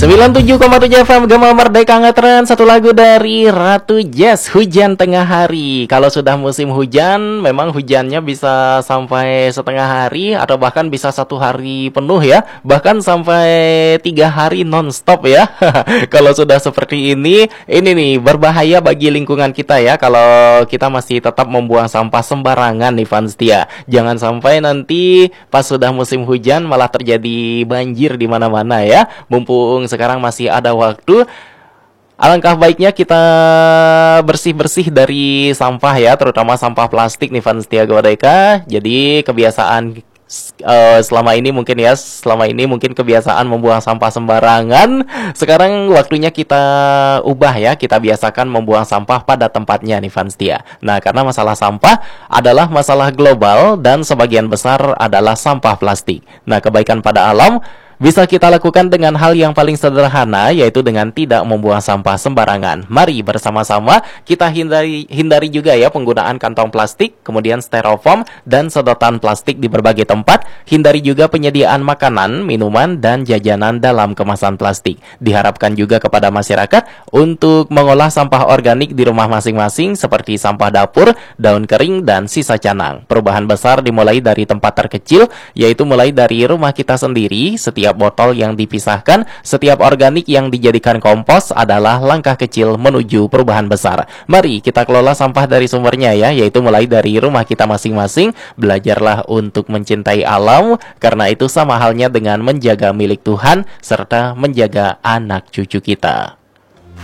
97,7 FM Gema Merdeka ngetren. Satu lagu dari Ratu Jazz, Hujan Tengah Hari. Kalau sudah musim hujan, memang hujannya bisa sampai setengah hari atau bahkan bisa 1 hari penuh ya, bahkan sampai 3 hari nonstop ya. Kalau sudah seperti ini nih berbahaya bagi lingkungan kita ya. Kalau kita masih tetap membuang sampah sembarangan nih fans setia. Jangan sampai nanti pas sudah musim hujan malah terjadi banjir di mana-mana ya. Mumpung sekarang masih ada waktu, alangkah baiknya kita bersih-bersih dari sampah ya, terutama sampah plastik nih fans setia Godeka. Jadi kebiasaan selama ini mungkin kebiasaan membuang sampah sembarangan. Sekarang waktunya kita ubah ya, kita biasakan membuang sampah pada tempatnya nih fans setia. Nah, karena masalah sampah adalah masalah global dan sebagian besar adalah sampah plastik. Nah, kebaikan pada alam bisa kita lakukan dengan hal yang paling sederhana, yaitu dengan tidak membuang sampah sembarangan. Mari bersama-sama kita hindari juga ya penggunaan kantong plastik, kemudian styrofoam dan sedotan plastik di berbagai tempat. Hindari juga penyediaan makanan, minuman, dan jajanan dalam kemasan plastik. Diharapkan juga kepada masyarakat untuk mengolah sampah organik di rumah masing-masing seperti sampah dapur, daun kering, dan sisa canang. Perubahan besar dimulai dari tempat terkecil, yaitu mulai dari rumah kita sendiri. Setiap botol yang dipisahkan, setiap organik yang dijadikan kompos adalah langkah kecil menuju perubahan besar. Mari kita kelola sampah dari sumbernya ya, yaitu mulai dari rumah kita masing-masing. Belajarlah untuk mencintai alam, karena itu sama halnya dengan menjaga milik Tuhan serta menjaga anak cucu kita.